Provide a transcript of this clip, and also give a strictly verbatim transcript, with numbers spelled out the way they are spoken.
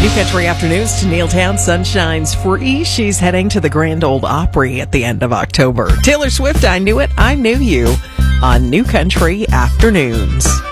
New Country Afternoons to Neiltown. Sunshine's free. She's heading to the Grand Ole Opry at the end of October. Taylor Swift, I Knew It, I Knew You on New Country Afternoons.